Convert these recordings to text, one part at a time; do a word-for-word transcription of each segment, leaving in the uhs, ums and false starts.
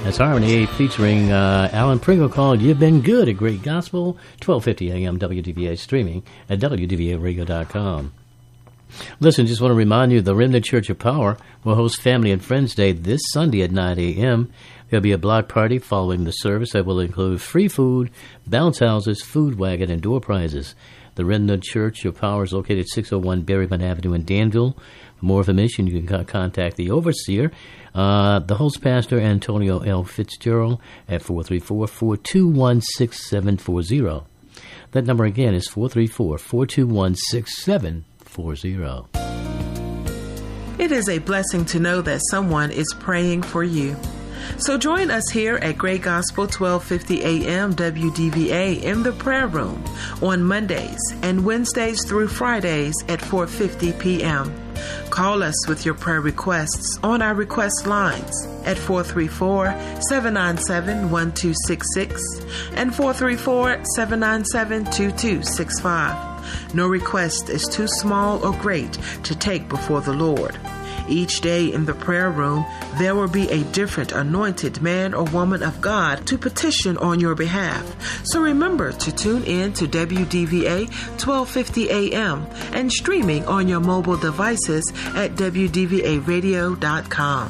That's Harmony featuring uh, Alan Pringle called You've Been Good at Great Gospel, twelve fifty a.m. W D V A, streaming at W D V A radio dot com. Listen, just want to remind you, the Remnant Church of Power will host Family and Friends Day this Sunday at nine a.m. There'll be a block party following the service that will include free food, bounce houses, food wagon, and door prizes. The Remnant Church of Power is located at six oh one Berryman Avenue in Danville. For more information, you can contact the overseer, uh, the host pastor, Antonio L. Fitzgerald, at four three four, four two one, six seven four zero. That number again is four three four, four two one, six seven four zero. It is a blessing to know that someone is praying for you. So join us here at Great Gospel twelve fifty a.m. W D V A in the prayer room on Mondays and Wednesdays through Fridays at four fifty p.m. Call us with your prayer requests on our request lines at four three four, seven nine seven, one two six six and four three four, seven nine seven, two two six five. No request is too small or great to take before the Lord. Each day in the prayer room, there will be a different anointed man or woman of God to petition on your behalf. So remember to tune in to W D V A twelve fifty a.m. and streaming on your mobile devices at W D V A radio dot com.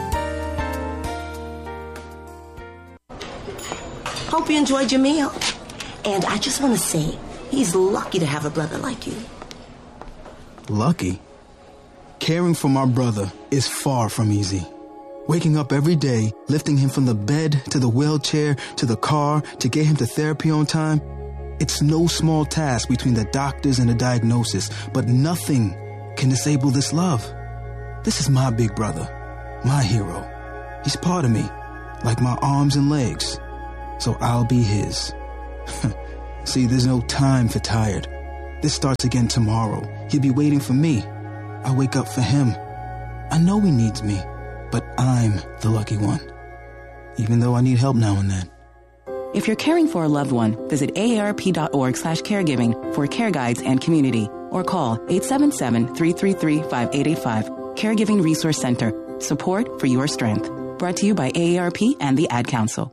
Hope you enjoyed your meal. And I just want to say, he's lucky to have a brother like you. Lucky? Caring for my brother is far from easy. Waking up every day, lifting him from the bed to the wheelchair to the car to get him to therapy on time, it's no small task between the doctors and the diagnosis, but nothing can disable this love. This is my big brother, my hero. He's part of me, like my arms and legs, so I'll be his. See, there's no time for tired. This starts again tomorrow. He'll be waiting for me. I wake up for him. I know he needs me, but I'm the lucky one, even though I need help now and then. If you're caring for a loved one, visit A A R P dot org slash caregiving for care guides and community, or call eight seven seven, three three three, five eight eight five. Caregiving Resource Center. Support for your strength. Brought to you by A A R P and the Ad Council.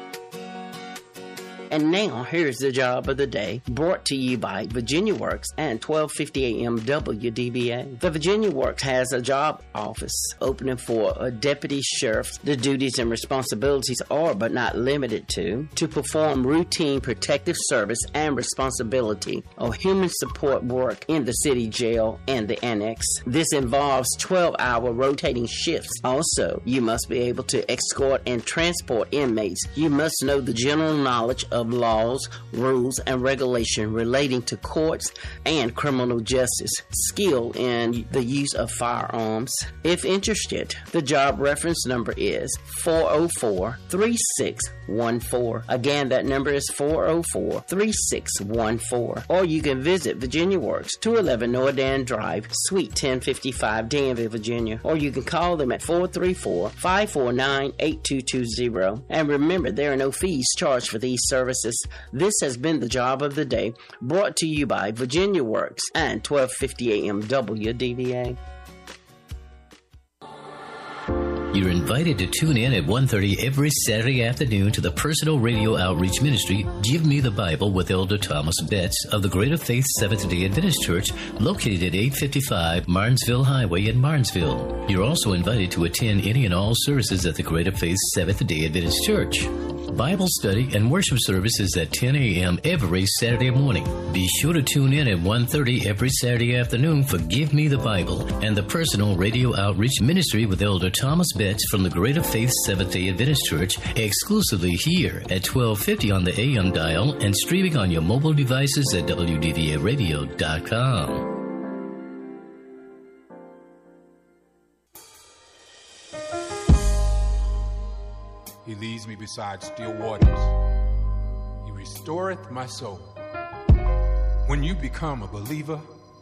And now, here's the job of the day, brought to you by Virginia Works and twelve fifty a.m. W D V A. The Virginia Works has a job office opening for a deputy sheriff. The duties and responsibilities are, but not limited to, to perform routine protective service and responsibility of human support work in the city jail and the annex. This involves twelve-hour rotating shifts. Also, you must be able to escort and transport inmates. You must know the general knowledge of Of laws, rules, and regulation relating to courts and criminal justice, skill in the use of firearms. If interested, the job reference number is four oh four, three six one four. Again, that number is four oh four, three six one four. Or you can visit Virginia Works, two eleven Nordan Drive, Suite ten fifty-five, Danville, Virginia. Or you can call them at four three four, five four nine, eight two two zero. And remember, there are no fees charged for these services. This has been the job of the day, brought to you by Virginia Works and twelve fifty a.m. W D V A. You're invited to tune in at one thirty every Saturday afternoon to the personal radio outreach ministry, Give Me the Bible with Elder Thomas Betts of the Greater Faith Seventh-day Adventist Church, located at eight fifty-five Martinsville Highway in Martinsville. You're also invited to attend any and all services at the Greater Faith Seventh-day Adventist Church. Bible study and worship services at ten a.m. every Saturday morning. Be sure to tune in at one thirty every Saturday afternoon for Give Me the Bible and the personal radio outreach ministry with Elder Thomas Betts from the Greater Faith Seventh-day Adventist Church, exclusively here at twelve fifty on the A M dial and streaming on your mobile devices at W D V A radio dot com. He leads me beside still waters. He restoreth my soul. When you become a believer,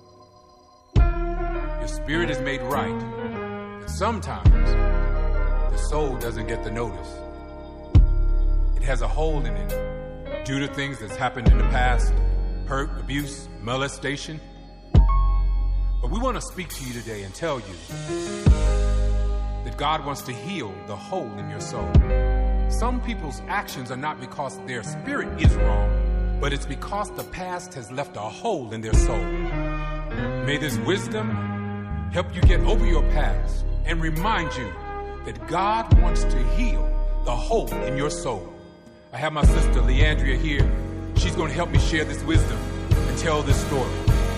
your spirit is made right. But sometimes the soul doesn't get the notice. It has a hole in it due to things that's happened in the past, hurt, abuse, molestation. But we want to speak to you today and tell you that God wants to heal the hole in your soul. Some people's actions are not because their spirit is wrong, but it's because the past has left a hole in their soul. May this wisdom help you get over your past and remind you that God wants to heal the hole in your soul. I have my sister Leandria here. She's going to help me share this wisdom and tell this story.